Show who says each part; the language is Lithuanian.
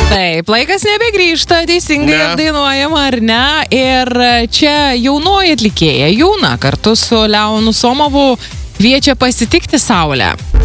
Speaker 1: Taip, laikas nebegrįžta, teisingai apdainuojama, ar ne? Ir čia jaunoji atlikėja Jūna kartu su Leonu Somovu kviečia pasitikti Saulę.